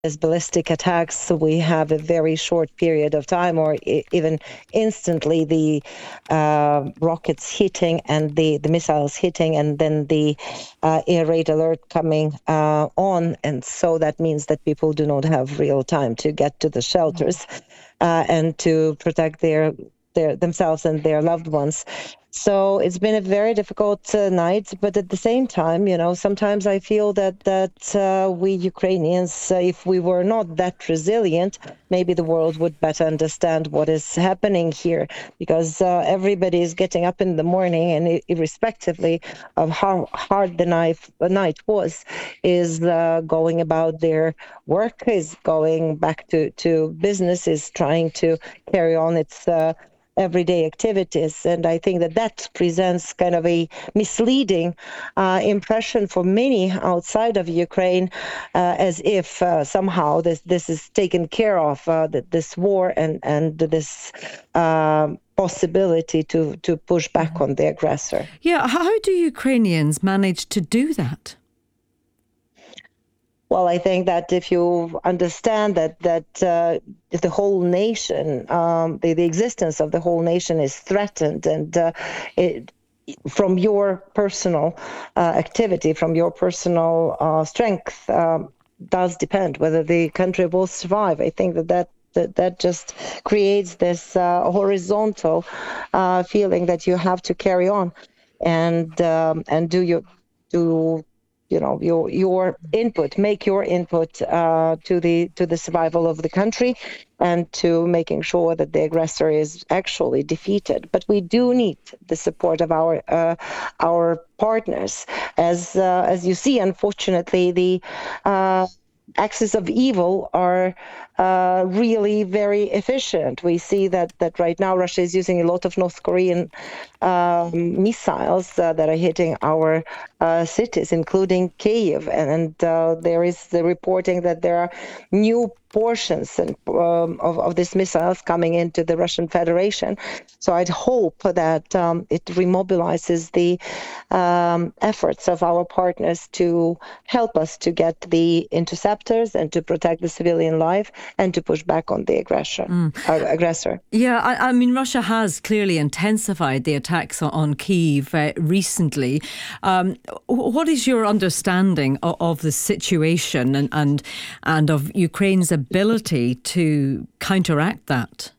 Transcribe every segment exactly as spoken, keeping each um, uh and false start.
as ballistic attacks, we have a very short period of time, or I- even instantly, the uh, rockets hitting and the, the missiles hitting, and then the uh, air raid alert coming uh, on. And so that means that people do not have real time to get to the shelters uh, and to protect their their themselves and their loved ones. So it's been a very difficult uh, night, but at the same time, you know, sometimes I feel that that uh, we Ukrainians, uh, if we were not that resilient, maybe the world would better understand what is happening here, because uh, everybody is getting up in the morning, and i- irrespectively of how hard the night, the night was, is uh, going about their work, is going back to, to business, is trying to carry on its uh, everyday activities. And I think that that presents kind of a misleading uh, impression for many outside of Ukraine, uh, as if uh, somehow this this is taken care of, uh, that this war and and this um possibility to to push back on the aggressor. Yeah, how do Ukrainians manage to do that? Well, I think that if you understand that that uh, if the whole nation, um, the, the existence of the whole nation is threatened, and uh, it, from your personal uh, activity, from your personal uh, strength, um, does depend whether the country will survive. I think that that that, that just creates this uh, horizontal uh, feeling that you have to carry on and um, and do your do you know your your input, make your input uh, to the to the survival of the country, and to making sure that the aggressor is actually defeated. But we do need the support of our uh, our partners, as uh, as you see. Unfortunately, the uh, axis of evil are uh, really very efficient. We see that that right now Russia is using a lot of North Korean um, missiles uh, that are hitting our uh, cities, including Kyiv, and, and uh, there is the reporting that there are new portions and, um, of, of these missiles coming into the Russian Federation. So I'd hope that um, it remobilizes the um, efforts of our partners to help us to get the interceptors and to protect the civilian life and to push back on the aggressor. Mm. Uh, aggressor. Yeah, I, I mean, Russia has clearly intensified the attacks on, on Kyiv uh, recently. Um, what is your understanding of, of the situation and, and and of Ukraine's ability to counteract that?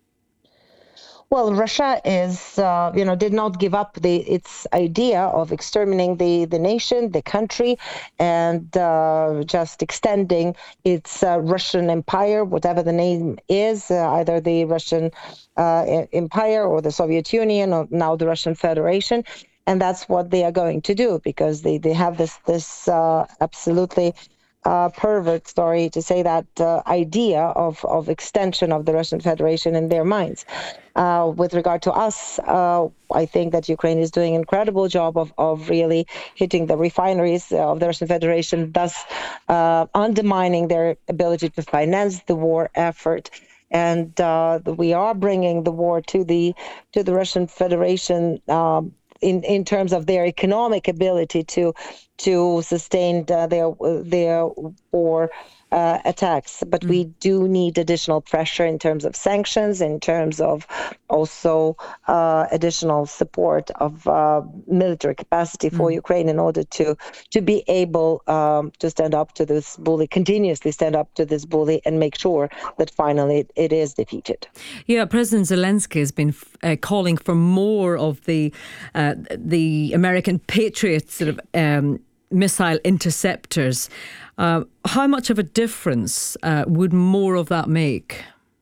Well, Russia is, uh, you know, did not give up the its idea of exterminating the, the nation, the country, and uh, just extending its uh, Russian empire, whatever the name is, uh, either the Russian uh, Empire or the Soviet Union, or now the Russian Federation. And that's what they are going to do, because they, they have this, this uh, absolutely Uh, pervert story to say that uh, idea of, of extension of the Russian Federation in their minds. Uh, with regard to us, uh, I think that Ukraine is doing an incredible job of, of really hitting the refineries of the Russian Federation, thus uh, undermining their ability to finance the war effort. And uh, we are bringing the war to the to the Russian Federation um, in in terms of their economic ability to to sustain uh, their their war uh, attacks. But mm. we do need additional pressure in terms of sanctions, in terms of also uh, additional support of uh, military capacity for mm. Ukraine in order to to be able um, to stand up to this bully, continuously stand up to this bully, and make sure that finally it, it is defeated. Yeah, President Zelensky has been uh, calling for more of the uh, the American Patriot sort of um, missile interceptors. Uh, how much of a difference uh, would more of that make?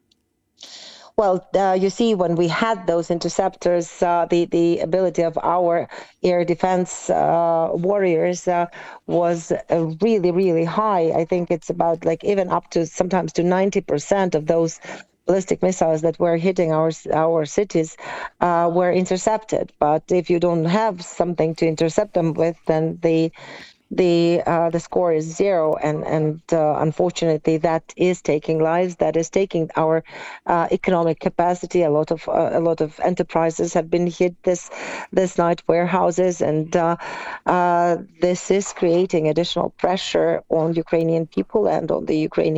Well, uh, you see, when we had those interceptors, uh, the, the ability of our air defense uh, warriors uh, was uh, really, really high. I think it's about like even up to sometimes to ninety percent of those ballistic missiles that were hitting our our cities uh, were intercepted. But if you don't have something to intercept them with, then the the uh, the score is zero, and and uh, unfortunately that is taking lives, that is taking our uh, economic capacity. A lot of uh, a lot of enterprises have been hit this this night, warehouses, and uh, uh, this is creating additional pressure on Ukrainian people and on the Ukrainian